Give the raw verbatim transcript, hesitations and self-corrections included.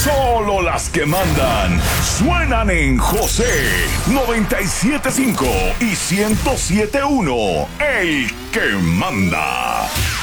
Solo las que mandan suenan en José noventa y siete punto cinco y ciento siete punto uno. El que manda.